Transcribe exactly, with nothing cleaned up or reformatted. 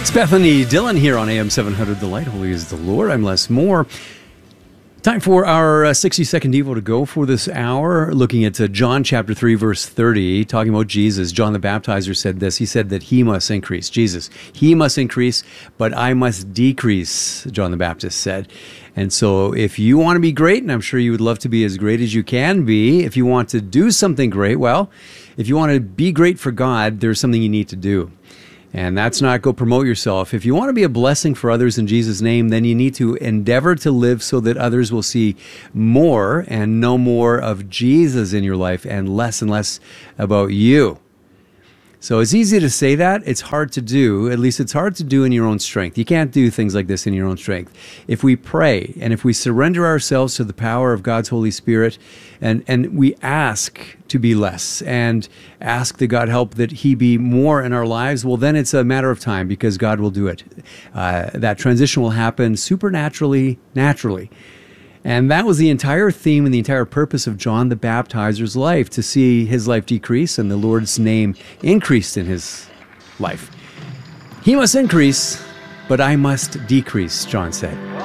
It's Bethany Dillon here on A M seven hundred The Light. Holy is the Lord. I'm Les Moore. Time for our uh, sixty-second Devo to go for this hour, looking at uh, John chapter three, verse thirty, talking about Jesus. John the Baptizer said this. He said that he must increase. Jesus, he must increase, but I must decrease, John the Baptist said. And so if you want to be great, and I'm sure you would love to be as great as you can be, if you want to do something great, well, if you want to be great for God, there's something you need to do. And that's not go promote yourself. If you want to be a blessing for others in Jesus' name, then you need to endeavor to live so that others will see more and know more of Jesus in your life and less and less about you. So it's easy to say that. It's hard to do. At least it's hard to do in your own strength. You can't do things like this in your own strength. If we pray and if we surrender ourselves to the power of God's Holy Spirit and, and we ask to be less and ask that God help that he be more in our lives, well, then it's a matter of time because God will do it. Uh, that transition will happen supernaturally, naturally. And that was the entire theme and the entire purpose of John the Baptizer's life, to see his life decrease and the Lord's name increased in his life. He must increase, but I must decrease, John said.